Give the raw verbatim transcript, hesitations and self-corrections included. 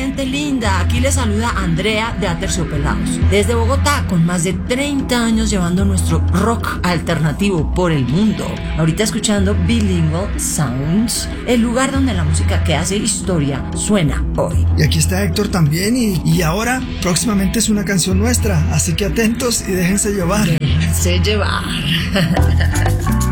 gente linda, aquí les saluda Andrea de Aterciopelados, desde Bogotá, con más de treinta años llevando nuestro rock alternativo por el mundo. Ahorita escuchando Bilingual Sounds, el lugar donde la música que hace historia suena hoy. Y aquí está Héctor también, y, y ahora próximamente es una canción nuestra, así que atentos y déjense llevar. Déjense llevar.